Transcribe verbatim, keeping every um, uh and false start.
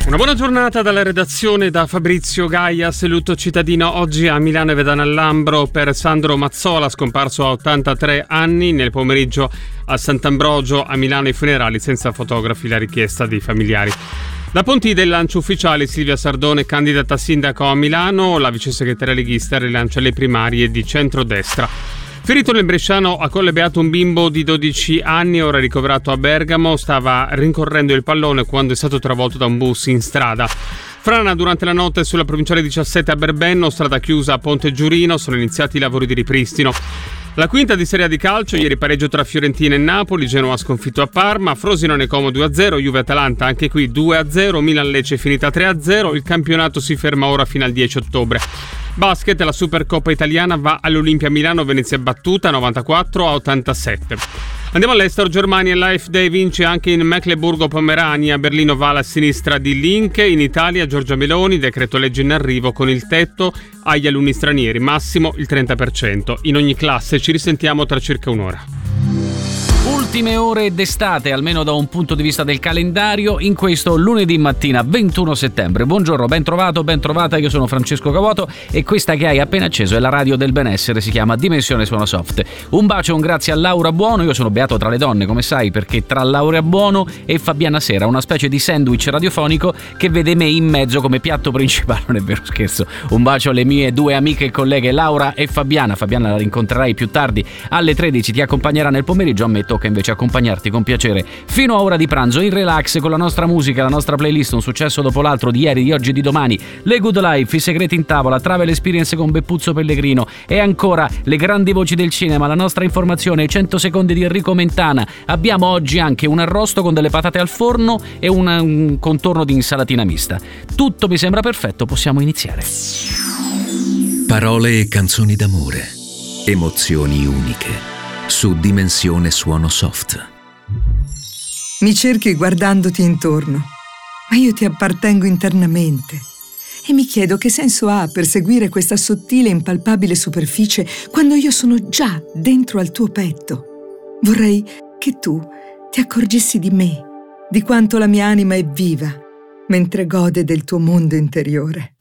Una buona giornata dalla redazione da Fabrizio Gaias. Lutto cittadino oggi a Milano e Vedano al Lambro per Sandro Mazzola, scomparso a ottantatré anni. Nel pomeriggio a Sant'Ambrogio a Milano i funerali senza fotografi, la richiesta dei familiari. Da Pontide il lancio ufficiale, Silvia Sardone candidata sindaco a Milano, la vice segretaria leghista rilancia le primarie di centrodestra. Ferito nel bresciano a Colle Beato un bimbo di dodici anni, ora ricoverato a Bergamo, stava rincorrendo il pallone quando è stato travolto da un bus in strada. Frana durante la notte sulla provinciale diciassette a Berbenno, strada chiusa a Ponte Giurino, sono iniziati i lavori di ripristino. La quinta di Serie A di calcio, ieri pareggio tra Fiorentina e Napoli, Genoa sconfitto a Parma, Frosinone Como due a zero, Juve Atalanta anche qui due a zero, Milan Lecce finita tre a zero, il campionato si ferma ora fino al dieci ottobre. Basket, la Supercoppa italiana va all'Olimpia Milano, Venezia battuta novantaquattro a ottantasette. Andiamo all'estero, Germania, l'A F D vince anche in Mecklenburgo-Pomerania, Berlino va alla sinistra di Linke, in Italia Giorgia Meloni, decreto legge in arrivo con il tetto agli alunni stranieri, massimo il trenta per cento. In ogni classe ci risentiamo tra circa un'ora. Ultime ore d'estate, almeno da un punto di vista del calendario, in questo lunedì mattina ventuno settembre. Buongiorno, ben trovato, ben trovata, io sono Francesco Cavoto e questa che hai appena acceso è la radio del benessere, si chiama Dimensione Suono Soft. Un bacio, un grazie a Laura Buono, io sono beato tra le donne, come sai, perché tra Laura Buono e Fabiana Sera, una specie di sandwich radiofonico che vede me in mezzo come piatto principale, non è vero, scherzo. Un bacio alle mie due amiche e colleghe Laura e Fabiana. Fabiana la incontrerai più tardi alle tredici, ti accompagnerà nel pomeriggio, a me tocca invece accompagnarti con piacere fino a ora di pranzo in relax con la nostra musica, la nostra playlist, un successo dopo l'altro di ieri, di oggi, di domani, le good life, i segreti in tavola, travel experience con Beppuzzo Pellegrino e ancora le grandi voci del cinema, la nostra informazione, i cento secondi di Enrico Mentana. Abbiamo oggi anche un arrosto con delle patate al forno e una, un contorno di insalatina mista. Tutto mi sembra perfetto, possiamo iniziare. Parole e canzoni d'amore, emozioni uniche. Su Dimensione Suono Soft. Mi cerchi guardandoti intorno, ma io ti appartengo internamente e mi chiedo che senso ha perseguire questa sottile e impalpabile superficie quando io sono già dentro al tuo petto. Vorrei che tu ti accorgessi di me, di quanto la mia anima è viva, mentre gode del tuo mondo interiore.